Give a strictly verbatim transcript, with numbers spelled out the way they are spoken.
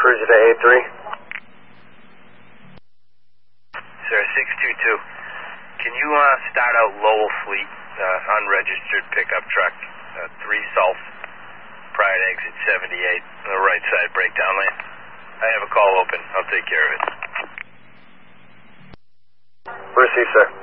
cruiser to A three. Sir, six two two. Can you uh, start out Lowell Fleet, uh, unregistered pickup truck, uh, three South, prior to exit seventy-eight, on the right side breakdown lane? I have a call open. I'll take care of it. Received, sir.